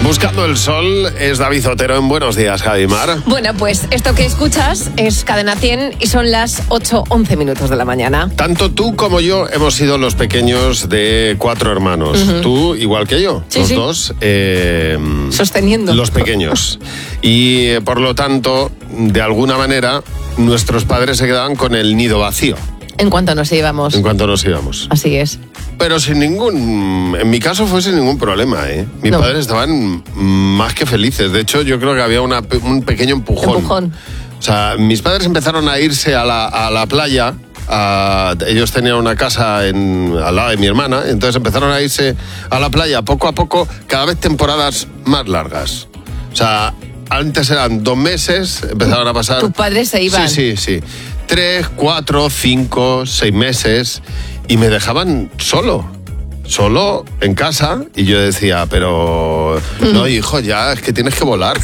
Buscando el sol es David Otero en Buenos Días, Javimar. Bueno, pues esto que escuchas es Cadena 100 y son las 8:11 minutos de la mañana. Tanto tú como yo hemos sido los pequeños de 4 hermanos. Tú igual que yo, Sí, los sí. dos. Sosteniendo. Los pequeños. Y por lo tanto, de alguna manera, nuestros padres se quedaban con el nido vacío En cuanto nos íbamos. en cuanto nos íbamos. Así es. Pero en mi caso fue sin ningún problema, ¿eh? Mis No. padres estaban más que felices. De hecho, yo creo que había un pequeño empujón. O sea, mis padres empezaron a irse a la playa. Ellos tenían una casa al lado de mi hermana. Entonces empezaron a irse a la playa poco a poco, cada vez temporadas más largas. O sea, antes eran 2 meses, empezaron a pasar... Tus padres se iban. Sí. 3, 4, 5, 6 meses y me dejaban solo en casa y yo decía, pero no, hijo, ya es que tienes que volar.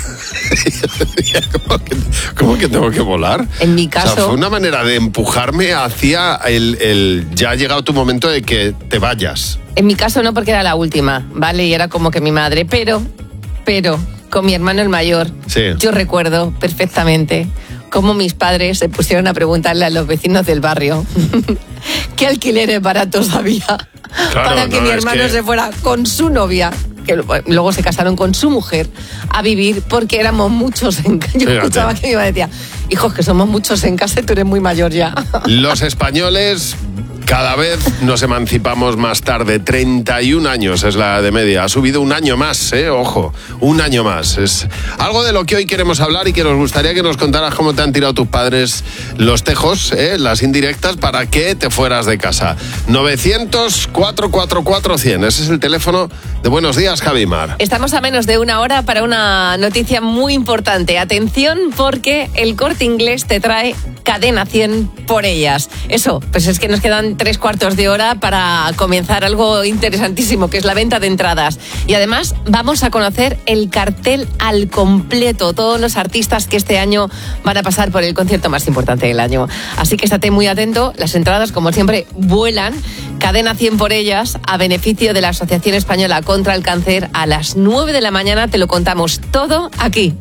¿Cómo que tengo que volar? En mi caso... O sea, fue una manera de empujarme hacia el ya ha llegado tu momento de que te vayas. En mi caso no, porque era la última, ¿vale? Y era como que mi madre, pero, con mi hermano el mayor, Sí. yo recuerdo perfectamente cómo mis padres se pusieron a preguntarle a los vecinos del barrio qué alquileres baratos había para que mi hermano se fuera con su novia, que luego se casaron con su mujer, a vivir, porque éramos muchos en casa. Yo Fíjate. escuchaba que mi mamá decía, hijos, que somos muchos en casa y tú eres muy mayor ya. Los españoles cada vez nos emancipamos más tarde. 31 años es la de media. Ha subido un año más, ojo, un año más. Es algo de lo que hoy queremos hablar y que nos gustaría que nos contaras cómo te han tirado tus padres los tejos, las indirectas, para que te fueras de casa. 900-444-100. Ese es el teléfono de Buenos Días, Javimar. Estamos a menos de una hora para una noticia muy importante. Atención, porque el Corte Inglés te trae Cadena 100 por ellas. Eso, pues es que nos quedan 3/4 de hora para comenzar algo interesantísimo, que es la venta de entradas. Y además vamos a conocer el cartel al completo, todos los artistas que este año van a pasar por el concierto más importante del año. Así que estate muy atento, las entradas, como siempre, vuelan. Cadena 100 por ellas, a beneficio de la Asociación Española contra el Cáncer, a las 9 de la mañana. Te lo contamos todo aquí.